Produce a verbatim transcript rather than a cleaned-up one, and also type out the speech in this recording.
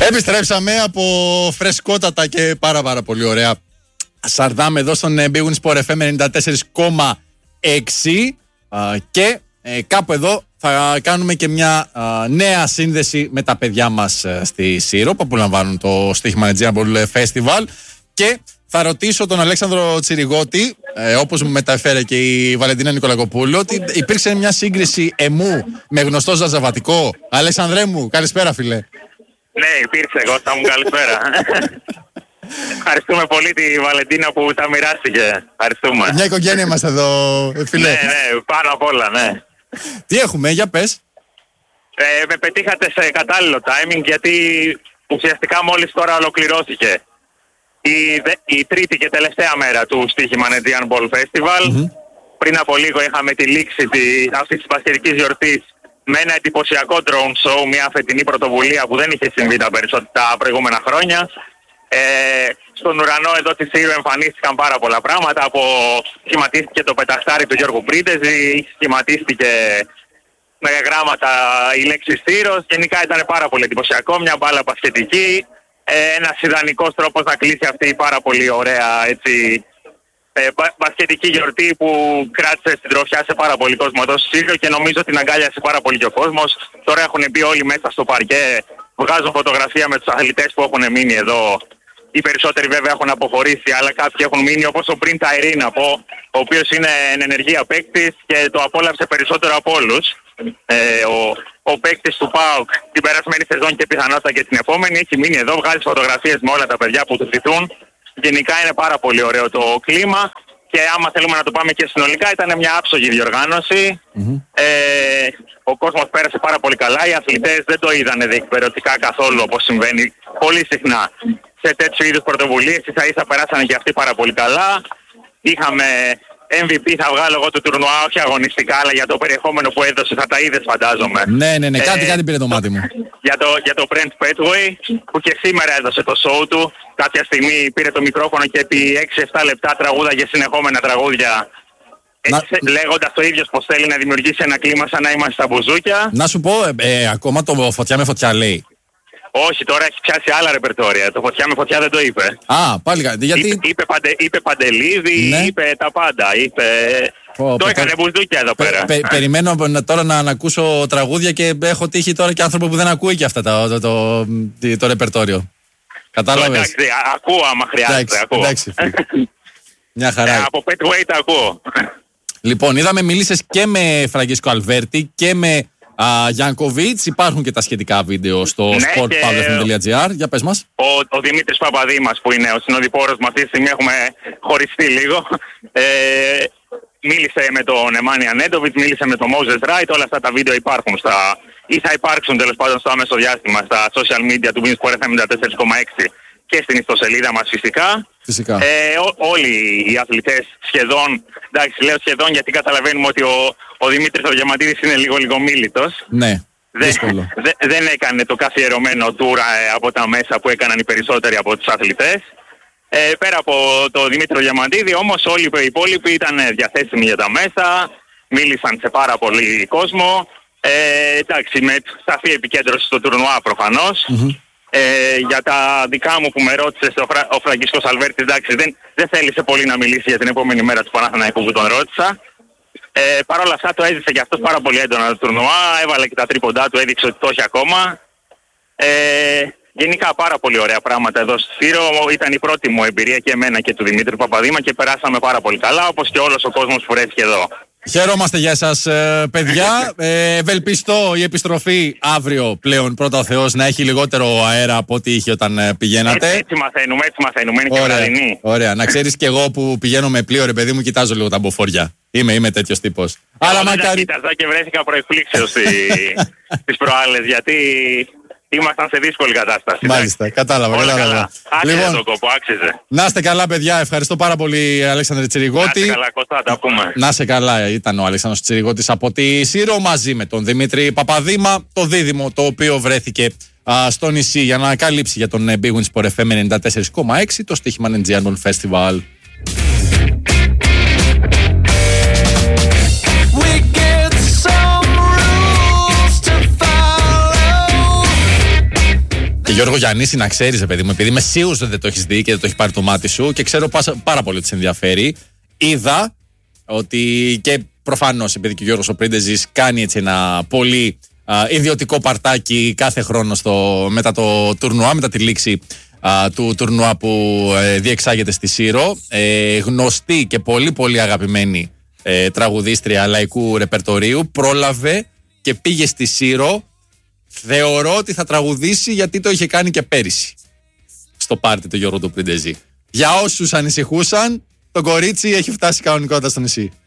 Επιστρέψαμε από φρεσκότατα και πάρα πάρα πολύ ωραία Σαρδάμ εδώ στον Big Win Sport εφ εμ ενενήντα τέσσερα κόμμα έξι και ε, κάπου εδώ θα κάνουμε και μια α, νέα σύνδεση με τα παιδιά μας ε, στη Σύρο που απολαμβάνουν το στοίχημα Aegean Festival και θα ρωτήσω τον Αλέξανδρο Τσιριγώτη, ε, όπως μου μεταφέρε και η Βαλεντίνα Νικολακοπούλου, ότι υπήρξε μια σύγκριση εμού με γνωστό ζαζαβατικό. Αλέξανδρέ μου, καλησπέρα φίλε. Ναι, υπήρξε, Κώστα μου, καλησπέρα. Ευχαριστούμε πολύ τη Βαλεντίνα που τα μοιράστηκε. Ευχαριστούμε. Μια οικογένεια είμαστε εδώ, φίλε. Ναι, ναι, πάνω απ' όλα, ναι. Τι έχουμε, για πες. Ε, με πετύχατε σε κατάλληλο timing γιατί ουσιαστικά μόλις τώρα ολοκληρώθηκε η, η τρίτη και τελευταία μέρα του στοίχημα Aegean Ball Festival. Mm-hmm. Πριν από λίγο είχαμε τη λήξη τη, αυτής της πασχερικής γιορτής με ένα εντυπωσιακό drone show, μια φετινή πρωτοβουλία που δεν είχε συμβεί τα, τα προηγούμενα χρόνια. Ε, στον ουρανό εδώ της Σύρου εμφανίστηκαν πάρα πολλά πράγματα. Από σχηματίστηκε το πεταχτάρι του Γιώργου Πρίντεζη, σχηματίστηκε με γράμματα η λέξη Σύρος. Γενικά ήταν πάρα πολύ εντυπωσιακό, μια μπάλα πασχετική, ε, ένας ιδανικός τρόπος να κλείσει αυτή η πάρα πολύ ωραία έτσι, ε, μπασκετική γιορτή που κράτησε στην τροφιά σε πάρα πολύ κόσμο εδώ στη Σύρο και νομίζω την αγκάλιασε πάρα πολύ και ο κόσμος. Τώρα έχουν μπει όλοι μέσα στο παρκέ, βγάζουν φωτογραφία με τους αθλητές που έχουν μείνει εδώ. Οι περισσότεροι βέβαια έχουν αποχωρήσει, αλλά κάποιοι έχουν μείνει, όπως ο Πριν Ταϊρίν, ο οποίος είναι εν ενεργεία παίκτης και το απόλαυσε περισσότερο από όλους. Ε, ο, ο παίκτης του ΠΑΟΚ την περασμένη σεζόν και πιθανότατα και την επόμενη έχει μείνει εδώ, βγάζει φωτογραφίες με όλα τα παιδιά που του ζητούν. Γενικά είναι πάρα πολύ ωραίο το κλίμα και άμα θέλουμε να το πάμε και συνολικά ήταν μια άψογη διοργάνωση. Mm-hmm. Ε, ο κόσμος πέρασε πάρα πολύ καλά, οι αθλητές δεν το είδανε διεκπαιρεωτικά καθόλου όπως συμβαίνει πολύ συχνά σε τέτοιου είδους πρωτοβουλίες, ίσα ίσα περάσανε και αυτοί πάρα πολύ καλά. Είχαμε εμ βι πι, θα βγάλω εγώ το τουρνουά, όχι αγωνιστικά, αλλά για το περιεχόμενο που έδωσε, θα τα είδες φαντάζομαι. Ναι, ναι, ναι, ε, κάτι, κάτι πήρε το μάτι μου. Για το, για το Brent Petway, που και σήμερα έδωσε το show του. Κάποια στιγμή πήρε το μικρόφωνο και επί έξι εφτά λεπτά τραγούδαγε συνεχόμενα τραγούδια. Να... Λέγοντας το ίδιο πως θέλει να δημιουργήσει ένα κλίμα σαν να είμαστε στα μπουζούκια. Να σου πω, ε, ε, ακόμα το φωτιά με φωτιά λέει. Όχι, τώρα έχει πιάσει άλλα ρεπερτόρια. Το φωτιά με φωτιά δεν το είπε. Α, πάλι κάτι. Γιατί... Είπε, είπε, παντε, είπε Παντελίδη, ναι. είπε τα πάντα. Είπε... Oh, το έκανε μπουζούκια εδώ πέρα. Πε, πε, περιμένω τώρα να, να ακούσω τραγούδια και έχω τύχει τώρα και άνθρωπο που δεν ακούει και αυτά το, το, το, το, το ρεπερτόριο. Κατάλαβες. Εντάξει, ακούω άμα χρειάζεται. Εντάξει, ακούω. εντάξει. Μια χαρά. Ε, από Petway τα ακούω. Λοιπόν, είδαμε, μίλησες και με Φραγκίσκο Αλβέρτη και με Γιάνκοβιτς. Υπάρχουν και τα σχετικά βίντεο στο ναι, sport pavlefm τελεία gr. Για πες μας. Ο, ο Δημήτρης Παπαδήμας που είναι ο συνοδοιπόρος μας, αυτή τη στιγμή έχουμε χωριστεί λίγο. Ε, μίλησε με τον Εμάνια Νέντοβιτς, μίλησε με τον Moses Wright. Όλα αυτά τα βίντεο υπάρχουν στα, ή θα υπάρξουν τέλος πάντων στο άμεσο διάστημα στα social media του Big Win Sport εφ εμ ενενήντα τέσσερα κόμμα έξι και στην ιστοσελίδα μας φυσικά. Φυσικά. Ε, ό, όλοι οι αθλητές σχεδόν, εντάξει λέω σχεδόν γιατί καταλαβαίνουμε ότι ο, ο Δημήτρης ο Διαμαντίδης είναι λίγο λίγο μίλητος. Ναι, δύσκολο. Δε, δε, δεν έκανε το καθιερωμένο τούρα ε, από τα μέσα που έκαναν οι περισσότεροι από τους αθλητές. Ε, πέρα από το Δημήτρη Διαμαντίδη όμως όλοι οι υπόλοιποι ήταν διαθέσιμοι για τα μέσα, μίλησαν σε πάρα πολύ κόσμο. Ε, εντάξει, με σαφή επικέντρωση στο τουρνουά προφανώς. Mm-hmm. Ε, για τα δικά μου που με ρώτησε ο, Φρα, ο Φραγκίσκος Αλβέρτης, εντάξει, δεν, δεν θέλησε πολύ να μιλήσει για την επόμενη μέρα του Παναθηναϊκού που τον ρώτησα. Ε, Παρ' όλα αυτά το έζησε και αυτός πάρα πολύ έντονα το τουρνουά, έβαλε και τα τρίποντά του, έδειξε ότι το έχει ακόμα. Ε, γενικά πάρα πολύ ωραία πράγματα εδώ στη Σύρο, ήταν η πρώτη μου εμπειρία και εμένα και του Δημήτρη Παπαδήμα και περάσαμε πάρα πολύ καλά, όπως και όλος ο κόσμος που βρέθηκε εδώ. Χαιρόμαστε για εσάς παιδιά. ε, ευελπιστώ η επιστροφή αύριο πλέον πρώτα ο Θεός να έχει λιγότερο αέρα από ό,τι είχε όταν πηγαίνατε. Έτσι, έτσι μαθαίνουμε, έτσι μαθαίνουμε, είναι ωραία, και βραδινή. Ωραία, να ξέρεις και εγώ που πηγαίνω με πλοίο ρε παιδί μου κοιτάζω λίγο τα μποφόρια. Είμαι, είμαι τέτοιος τύπος. Αλλά μακάρι... κοίταζα και βρέθηκα προεκπλήξεως στις προάλλες γιατί... ήμασταν σε δύσκολη κατάσταση. Μάλιστα, κατάλαβα. Όλα κατάλαβα. καλά. Άξιζε λοιπόν, τον κόπο, άξιζε. Να είστε καλά, παιδιά. Ευχαριστώ πάρα πολύ, Αλέξανδρε Τσιριγώτη. Να είστε καλά, Κωστά, τα πούμε. Να είστε καλά, ήταν ο Αλέξανδρος Τσιριγώτης από τη Σύρο μαζί με τον Δημήτρη Παπαδήμα, το δίδυμο το οποίο βρέθηκε α, στο νησί για να καλύψει για τον Big Win Sport εφ εμ ενενήντα τέσσερα κόμμα έξι το στοίχημα Aegean Festival. Και Γιώργο Γιαννίση, να ξέρεις, παιδί μου, επειδή είμαι σίγουρος ότι δεν το έχεις δει και δεν το έχει πάρει το μάτι σου και ξέρω πάρα πολύ ότι σε ενδιαφέρει, είδα ότι και προφανώς επειδή και ο Γιώργος ο Πρίντεζης κάνει έτσι ένα πολύ α, ιδιωτικό παρτάκι κάθε χρόνο στο, μετά το τουρνουά, μετά τη λήξη α, του τουρνουά που ε, διεξάγεται στη Σύρο, ε, γνωστή και πολύ πολύ αγαπημένη ε, τραγουδίστρια λαϊκού ρεπερτορίου, πρόλαβε και πήγε στη Σύρο. Θεωρώ ότι θα τραγουδήσει γιατί το είχε κάνει και πέρυσι στο πάρτι του Γιώργου του Πριντεζή. Για όσους ανησυχούσαν, το κορίτσι έχει φτάσει κανονικότητα στο νησί.